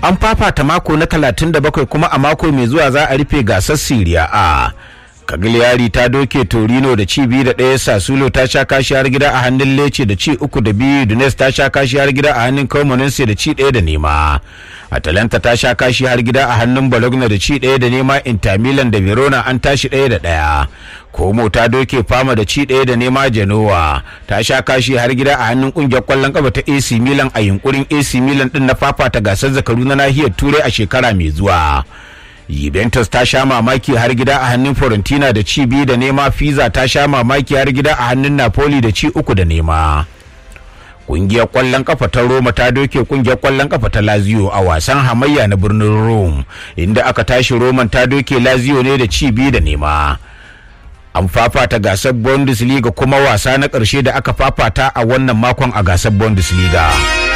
An fafata mako na 37 kuma a mako mai zuwa za a rufe gasar Serie A. Cagliari ta doke Torino da ci 2-1, Sassuolo ta sha kashi har gida a hannun Lecce da ci 3-2, Udinese ta sha kashi har gida a hannun Cremonese da ci 1-0. Atalanta ta sha kashi har gida a hannun Bologna da ci 1-0, Inter Milan da Verona an tashi 1-1. Como ta doke Parma da ci 1-0, Genoa ta sha kashi har gida a hannun kungiyar kwallon kafa ta AC Milan a yunkurin AC Milan din na fafata gasar zakaru na nahiyar Turai a shekara mai zuwa. Juventus ta sha mamaki har gida a hannun Fiorentina da ci 2-0, Pisa ta sha mamaki har gida a hannun Napoli da ci 3-0. Kungiyar kwallon kafa ta Roma ta doke kungiyar kwallon kafa ta Lazio a wasan hamayya na birnin Rome, inda aka tashi Roman ta doke Lazio ne da ci 2-0. An fafata gasar Bundesliga kuma wasa na ƙarshe da aka fafata a wannan makon a gasar Bundesliga.